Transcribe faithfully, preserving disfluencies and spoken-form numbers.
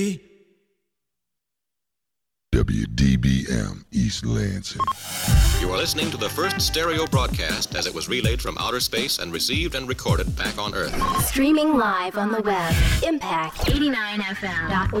W D B M East Lansing. You are listening to the first stereo broadcast as it was relayed from outer space and received and recorded back on Earth. Streaming live on the web. Impact eighty-nine F M dot org.